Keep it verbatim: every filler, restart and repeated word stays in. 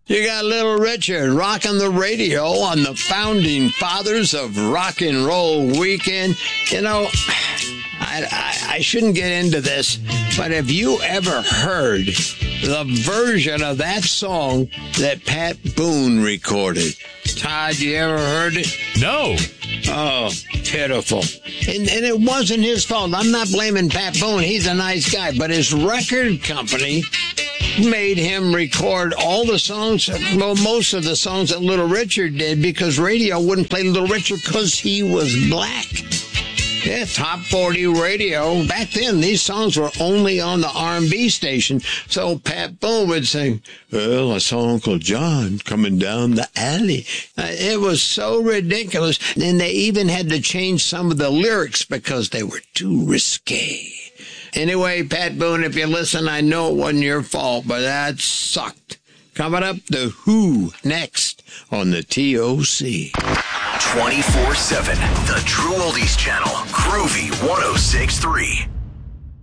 You got Little Richard rocking the radio on the Founding Fathers of Rock and Roll Weekend. You know, I, I, I shouldn't get into this, but have you ever heard the version of that song that Pat Boone recorded? Todd, you ever heard it? No. Oh, pitiful. And, and it wasn't his fault. I'm not blaming Pat Boone. He's a nice guy. But his record company made him record all the songs, well, most of the songs that Little Richard did, because radio wouldn't play Little Richard because he was black. Yeah, top forty radio. Back then, these songs were only on the R and B station. So Pat Boone would sing, well, I saw Uncle John coming down the alley. Uh, it was so ridiculous. And they even had to change some of the lyrics because they were too risque. Anyway, Pat Boone, if you listen, I know it wasn't your fault, but that sucked. Coming up, The Who next on the T O C. twenty-four seven, the True Oldies Channel, Groovy one oh six point three.